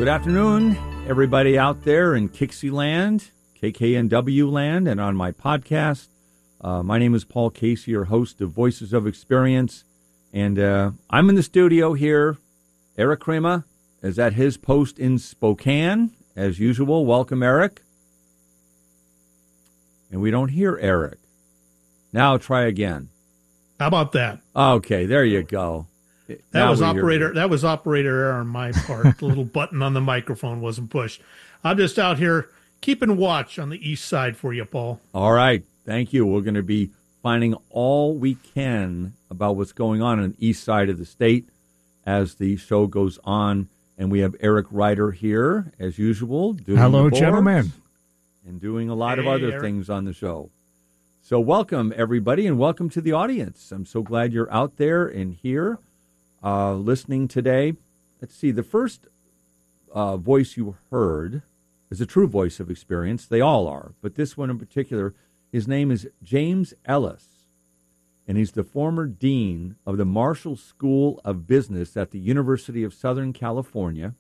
Good afternoon, everybody out there in Kixie Land, KKNW Land, and on my podcast. My name is Paul Casey, your host of Voices of Experience, and I'm in the studio here. Eric Crema is at his post in Spokane, as usual. Welcome, Eric. And we don't hear Eric. Now try again. How about that? Okay, there you go. That was operator error on my part. The little button on the microphone wasn't pushed. I'm just out here keeping watch on the east side for you, Paul. All right. Thank you. We're going to be finding all we can about what's going on the east side of the state as the show goes on. And we have Eric Ryder here, as usual. Hello, gentlemen. And doing a lot of other things on the show. So welcome, everybody, and welcome to the audience. I'm so glad you're out there and here listening today. Let's see. The first voice you heard is a true voice of experience. They all are. But this one in particular, his name is James Ellis, and he's the former dean of the Marshall School of Business at the University of Southern California.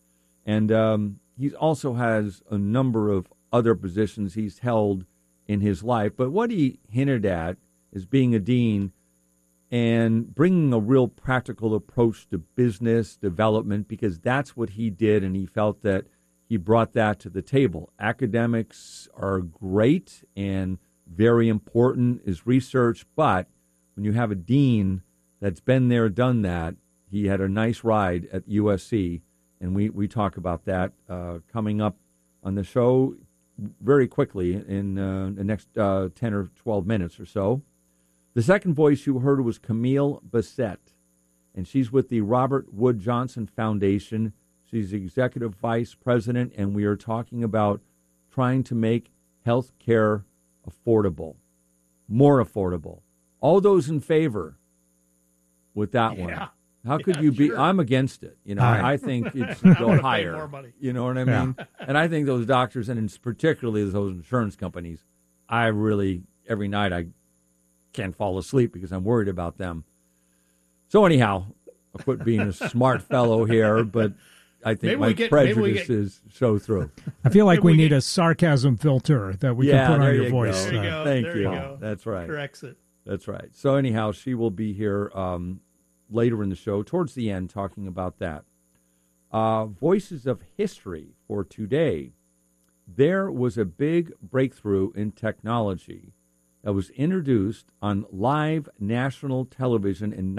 And he also has a number of other positions he's held in his life. But what he hinted at is being a dean and bringing a real practical approach to business development, because that's what he did, and he felt that he brought that to the table. Academics are great and very important is research, but when you have a dean that's been there, done that, he had a nice ride at USC, and we talk about that coming up on the show very quickly in the next 10 or 12 minutes or so. The second voice you heard was Camille Bessette, and she's with the Robert Wood Johnson Foundation. She's executive vice president, and we are talking about trying to make health care affordable, more affordable. All those in favor with that one. How could you be? Sure. I'm against it. You know, I think it should go higher. You know what I mean? And I think those doctors, and particularly those insurance companies, I really, every night I can't fall asleep because I'm worried about them. So anyhow, I'll quit being a smart fellow here, but I think my prejudices show through. I feel like we need a sarcasm filter that we can put on your voice. There you go. Thank you. That's right. Corrects it. That's right. So anyhow, she will be here later in the show, towards the end, talking about that. Voices of history for today. There was a big breakthrough in technology that was introduced on live national television in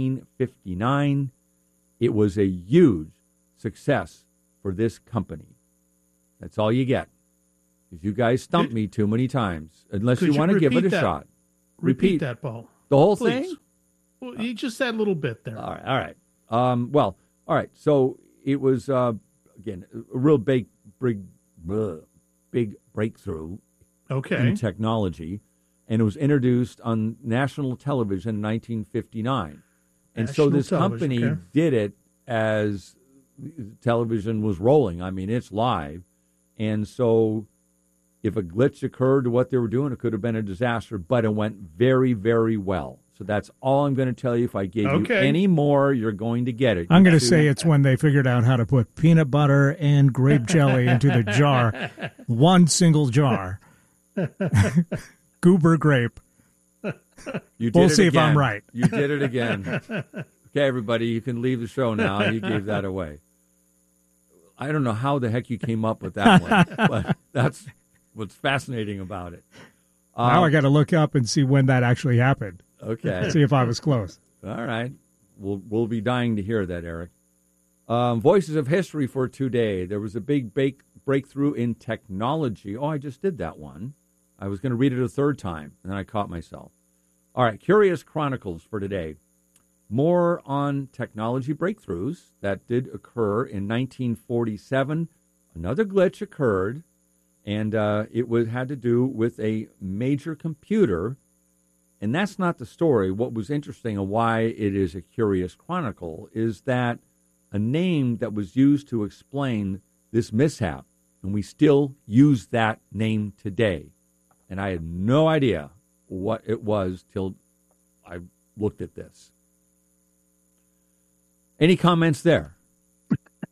1959. It was a huge success for this company. That's all you get, because you guys stumped me too many times. Unless you want to give it a shot. Repeat that, Paul. The whole Please. thing? Well, you just said a little bit there. All right. All right. So it was, again, a real big breakthrough in technology, and it was introduced on national television in 1959. And so this company did it as television was rolling. I mean, it's live. And so if a glitch occurred to what they were doing, it could have been a disaster, but it went very, very well. So that's all I'm going to tell you. If I gave you any more, you're going to get it. I'm going to say it's when they figured out how to put peanut butter and grape jelly into the jar, one single jar. Goober grape. We'll see if I'm right. You did it again. Okay, everybody, you can leave the show now. You gave that away. I don't know how the heck you came up with that one, but that's what's fascinating about it. Now I got to look up and see when that actually happened. Okay. See if I was close. All right. We'll be dying to hear that, Eric. Voices of history for today. There was a big breakthrough in technology. Oh, I just did that one. I was going to read it a third time, and then I caught myself. All right. Curious Chronicles for today. More on technology breakthroughs that did occur in 1947. Another glitch occurred, and it had to do with a major computer. And that's not the story. What was interesting and why it is a curious chronicle is that a name that was used to explain this mishap, and we still use that name today. And I had no idea what it was till I looked at this. Any comments there?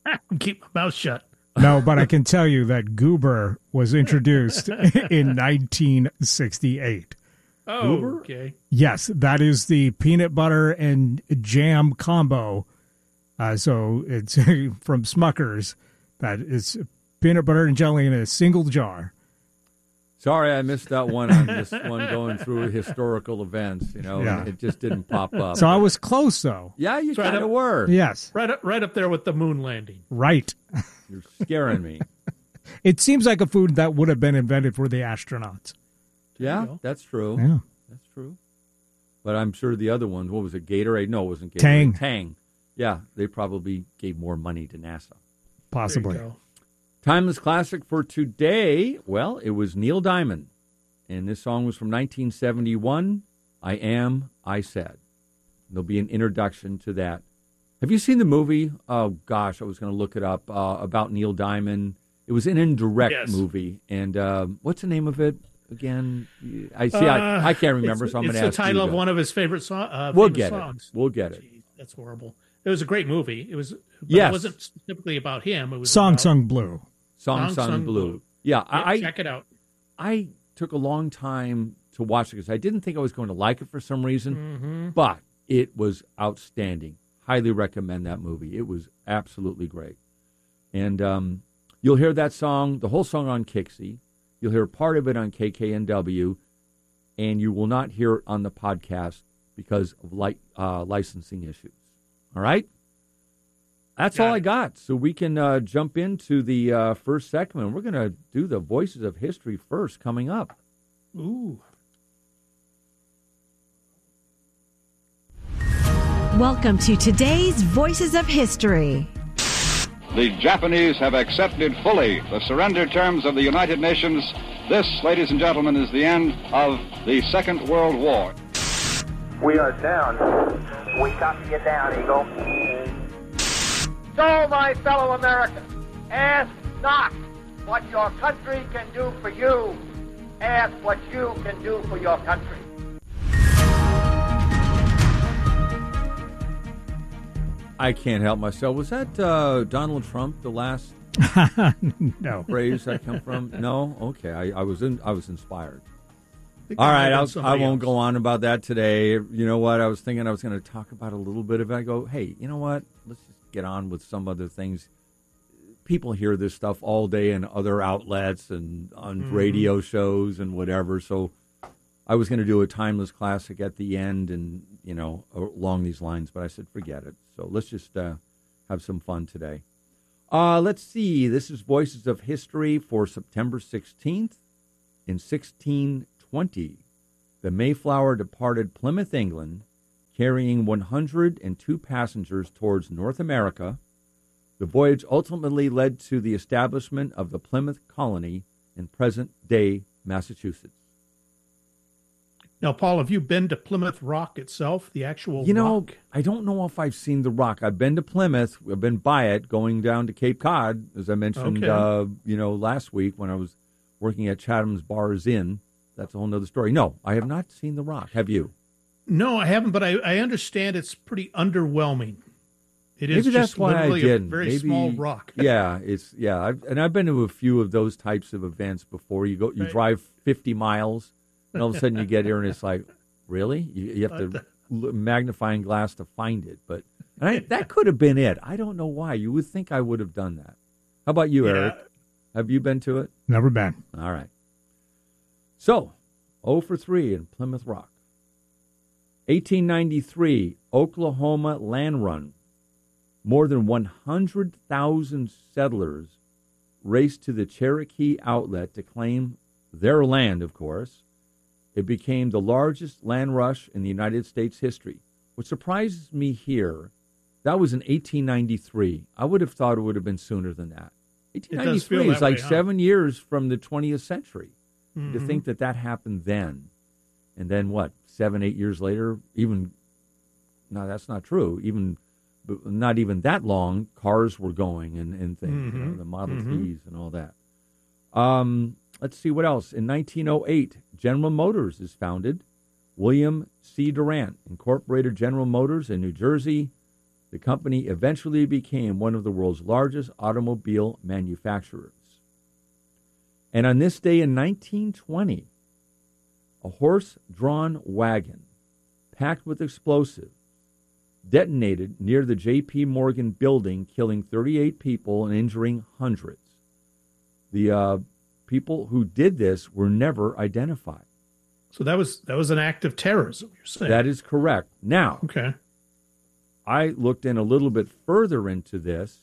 Keep my mouth shut. No, but I can tell you that Goober was introduced in 1968. Oh, Goober? okay. Yes, that is the peanut butter and jam combo. So it's from Smucker's. That is peanut butter and jelly in a single jar. Sorry, I missed that one on this one going through historical events. Yeah. It just didn't pop up. So I was close, though. Yeah, you Right kind of up. were. Yes, Right up there with the moon landing. right. You're scaring me. It seems like a food that would have been invented for the astronauts. Yeah, go. that's true. Yeah. That's true. But I'm sure the other ones, what was it, Gatorade? No, it wasn't Gatorade. Tang. Tang. Yeah, they probably gave more money to NASA. Possibly. There you go. Timeless classic for today, well, it was Neil Diamond. And this song was from 1971, I Am, I Said. There'll be an introduction to that. Have you seen the movie? Oh, gosh, I was going to look it up, about Neil Diamond. It was an indirect movie. And what's the name of it again? I can't remember, so I'm going to ask you. It's the title of one of his favorite songs. We'll get it. We'll get it. Jeez, that's horrible. It was a great movie. It was. But Yes. It wasn't specifically about him. It was Song about Sung Blue. Song Sung Blue. Yeah, check it out. I took a long time to watch it because I didn't think I was going to like it for some reason, but it was outstanding. Highly recommend that movie. It was absolutely great. And you'll hear that song, the whole song on Kixie. You'll hear part of it on KKNW, and you will not hear it on the podcast because of licensing issues. All right? That's all I got. So we can jump into the first segment. We're going to do the Voices of History first coming up. Ooh. Welcome to today's Voices of History. The Japanese have accepted fully the surrender terms of the United Nations. This, ladies and gentlemen, is the end of the Second World War. We are down. We copy you down, Eagle. So, my fellow Americans, ask not what your country can do for you. Ask what you can do for your country. I can't help myself. Was that Donald Trump, the last No. phrase that come from? No? Okay. I was inspired. All right, I won't go on about that today. You know what? I was thinking I was going to talk about a little bit of it. I go, hey, you know what? Let's just get on with some other things. People hear this stuff all day in other outlets and on radio shows and whatever. So I was going to do a timeless classic at the end and, along these lines. But I said, forget it. So let's just have some fun today. Let's see. This is Voices of History for September 16th. In 1620, the Mayflower departed Plymouth, England, carrying 102 passengers towards North America. The voyage ultimately led to the establishment of the Plymouth colony in present-day Massachusetts. Now, Paul, have you been to Plymouth Rock itself, the actual rock? I don't know if I've seen the rock. I've been to Plymouth. I've been by it, going down to Cape Cod, as I mentioned, last week when I was working at Chatham's Bars Inn. That's a whole other story. No, I have not seen the rock. Have you? No, I haven't, but I understand it's pretty underwhelming. It is Maybe that's just why literally I didn't. a very small rock. I've been to a few of those types of events before. You drive 50 miles, and all of a sudden you get here, and it's like, really? You have to magnifying glass to find it. But that could have been it. I don't know why. You would think I would have done that. How about you, Eric? Have you been to it? Never been. All right. So, 0 for 3 in Plymouth Rock. 1893, Oklahoma land run. More than 100,000 settlers raced to the Cherokee outlet to claim their land, of course. It became the largest land rush in the United States history. What surprises me here, that was in 1893. I would have thought it would have been sooner than that. 1893 is like 7 years from the 20th century. Mm-hmm. To think that happened then. And then what, 7-8 years later, that's not true. Not even that long, cars were going and things, the Model Ts and all that. Let's see what else. In 1908, General Motors is founded. William C. Durant incorporated General Motors in New Jersey. The company eventually became one of the world's largest automobile manufacturers. And on this day in 1920, a horse-drawn wagon packed with explosives detonated near the J.P. Morgan building, killing 38 people and injuring hundreds. The people who did this were never identified. So that was an act of terrorism, you're saying? That is correct. Now, okay. I looked in a little bit further into this.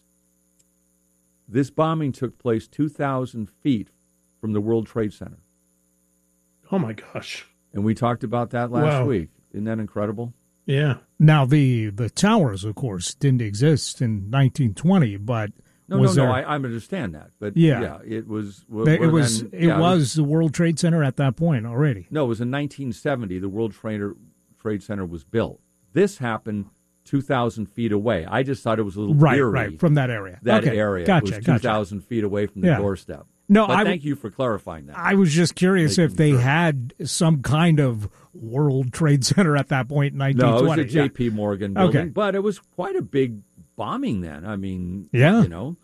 This bombing took place 2,000 feet from the World Trade Center. Oh, my gosh. And we talked about that last week. Isn't that incredible? Yeah. Now, the towers, of course, didn't exist in 1920, but I understand that. But, yeah it was... It was the World Trade Center at that point already. No, it was in 1970 the World Trade Center was built. This happened 2,000 feet away. I just thought it was a little eerie. Right, from that area. Area. Gotcha, it was 2,000 feet away from the doorstep. No, but thank you for clarifying that. I was just curious if they had some kind of World Trade Center at that point in 1920. No, it was a J.P. Morgan building, but it was quite a big bombing then. I mean, anyhow,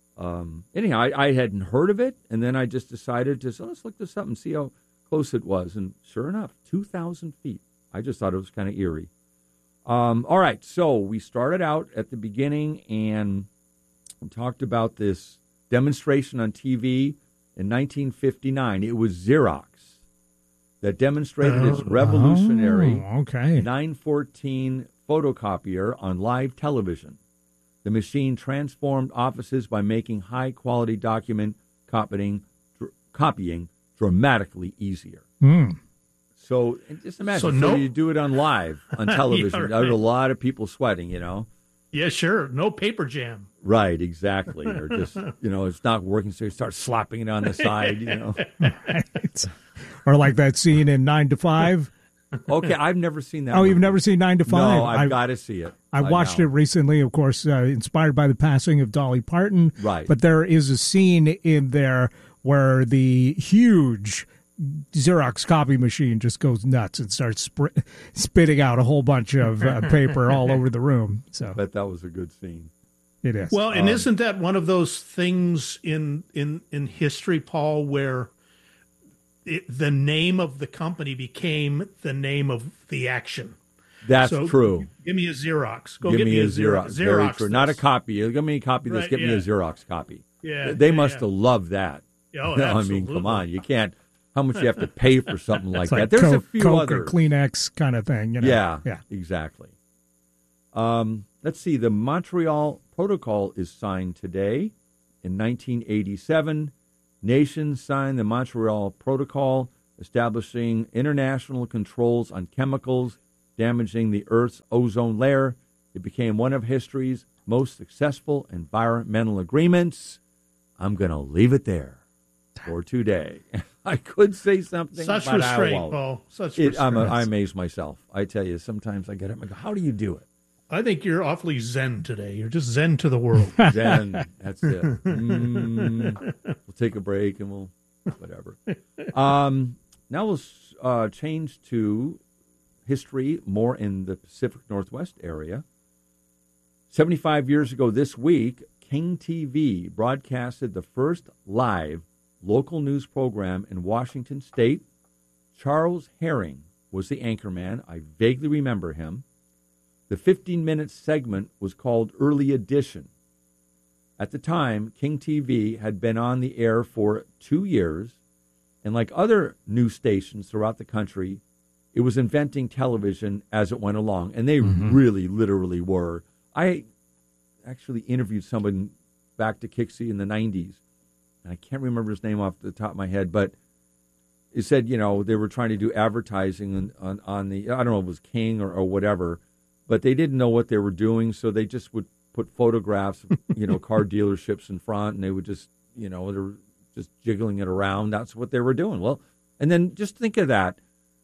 I hadn't heard of it, and then I just decided let's look this up and see how close it was. And sure enough, 2,000 feet. I just thought it was kind of eerie. All right, so we started out at the beginning and talked about this demonstration on TV in 1959. It was Xerox that demonstrated its revolutionary 914 photocopier on live television. The machine transformed offices by making high-quality document copying dramatically easier. So just imagine, so you do it on live, on television. Right. There's a lot of people sweating, Yeah, sure. No paper jam. Right, exactly. Or just, it's not working, so you start slapping it on the side, Right. Or like that scene in 9 to 5. Okay, I've never seen that. Oh, you've never seen 9 to 5? No, I've got to see it. I watched it recently, of course, inspired by the passing of Dolly Parton. Right. But there is a scene in there where the huge Xerox copy machine just goes nuts and starts spitting out a whole bunch of paper all over the room. So I bet that was a good scene. It is. Well, and isn't that one of those things in history, Paul, where the name of the company became the name of the action? That's true. Give me a Xerox. Give me a Xerox. Very true. Not a copy. Give me a copy of this. Give me a Xerox copy. Yeah, they must have loved that. Oh, absolutely. I mean, come on. You can't. How much you have to pay for something like that? Like There's a few Coke others. Or Kleenex kind of thing. Yeah, exactly. Let's see. The Montreal Protocol is signed today in 1987. Nations signed the Montreal Protocol, establishing international controls on chemicals damaging the Earth's ozone layer. It became one of history's most successful environmental agreements. I'm going to leave it there for today. I could say something, Such but restraint, I won't. Paul. Such restraint. I amaze myself. I tell you, sometimes I get up and go, how do you do it? I think you're awfully zen today. You're just zen to the world. Zen, that's it. We'll take a break and we'll whatever. Now we'll change to history more in the Pacific Northwest area. 75 years ago this week, King TV broadcasted the first live local news program in Washington State. Charles Herring was the anchorman. I vaguely remember him. The 15-minute segment was called Early Edition. At the time, King TV had been on the air for 2 years, and like other news stations throughout the country, it was inventing television as it went along, and they really, literally were. I actually interviewed someone back to Kixie in the 90s, and I can't remember his name off the top of my head, but it said, they were trying to do advertising on the, I don't know if it was King or whatever, but they didn't know what they were doing, so they just would put photographs of, car dealerships in front, and they would just, they were just jiggling it around. That's what they were doing. Well, and then just think of that,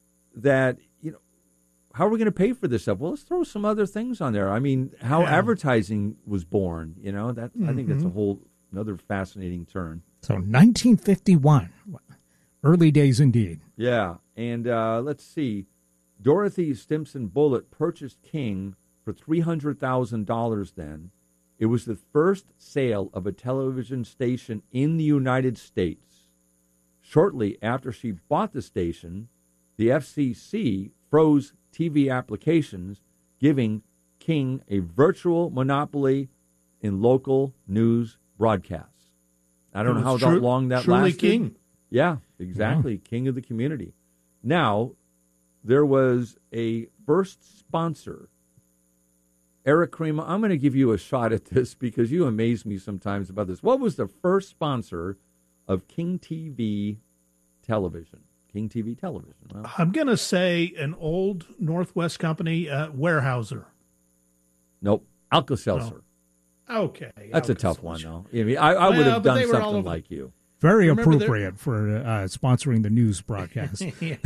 how are we going to pay for this stuff? Well, let's throw some other things on there. I mean, how advertising was born, I think that's a whole another fascinating turn. So 1951, early days indeed. Yeah, and let's see. Dorothy Stimson Bullitt purchased King for for $300,000 then. It was the first sale of a television station in the United States. Shortly after she bought the station, the FCC froze TV applications, giving King a virtual monopoly in local news broadcasts. I don't know how long that truly lasted. King. Yeah, exactly. Yeah. King of the community. Now, there was a first sponsor. Eric Krema, I'm going to give you a shot at this because you amaze me sometimes about this. What was the first sponsor of King TV Television? King TV Television. Well, I'm going to say an old Northwest company, Weyerhaeuser. Nope. Alka-Seltzer. No. Okay. That's a tough one, though. I would have done something like you. Very appropriate for sponsoring the news broadcast.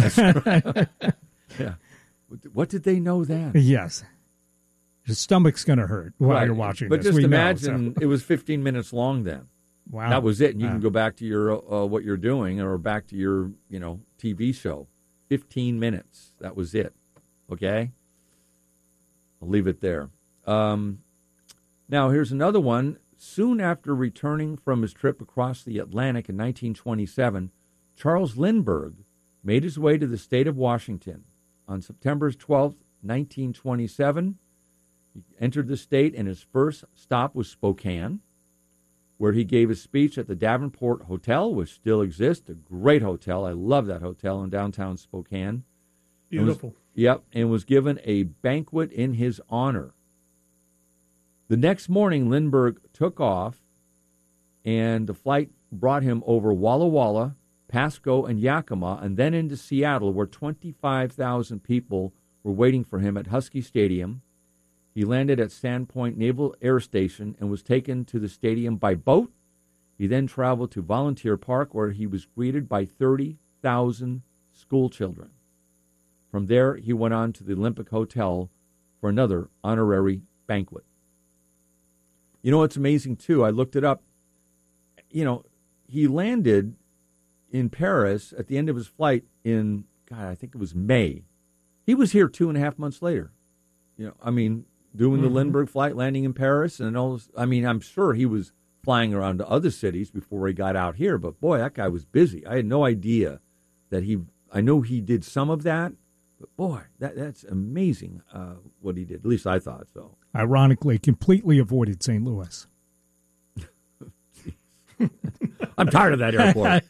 Yeah. What did they know then? Yes. Your stomach's going to hurt while you're watching but this. But just imagine it was 15 minutes long then. Wow. That was it. And you can go back to your what you're doing or back to your, TV show. 15 minutes. That was it. Okay? I'll leave it there. Now, here's another one. Soon after returning from his trip across the Atlantic in 1927, Charles Lindbergh made his way to the state of Washington. On September 12th, 1927, he entered the state, and his first stop was Spokane, where he gave a speech at the Davenport Hotel, which still exists, a great hotel. I love that hotel in downtown Spokane. Beautiful. And was given a banquet in his honor. The next morning, Lindbergh took off, and the flight brought him over Walla Walla, Pasco, and Yakima, and then into Seattle, where 25,000 people were waiting for him at Husky Stadium. He landed at Sandpoint Naval Air Station and was taken to the stadium by boat. He then traveled to Volunteer Park, where he was greeted by 30,000 school children. From there, he went on to the Olympic Hotel for another honorary banquet. You know what's amazing, too? I looked it up. He landed in Paris at the end of his flight in, I think it was May. He was here 2.5 months later. Doing the Lindbergh flight, landing in Paris, and all this. I'm sure he was flying around to other cities before he got out here, but boy, that guy was busy. I had no idea that I know he did some of that, but boy, that's amazing what he did. At least I thought so. Ironically, completely avoided St. Louis. I'm tired of that airport.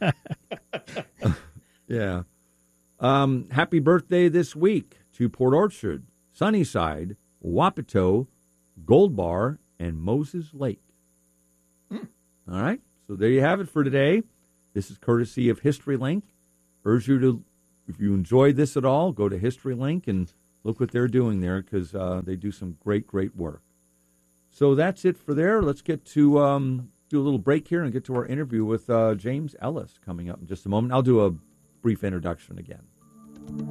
Yeah. Happy birthday this week to Port Orchard, Sunnyside, Wapato, Gold Bar, and Moses Lake. All right. So there you have it for today. This is courtesy of History Link. Urge you to, if you enjoyed this at all, go to History Link and look what they're doing there because they do some great, great work. So that's it for there. Let's get to do a little break here and get to our interview with James Ellis coming up in just a moment. I'll do a brief introduction again.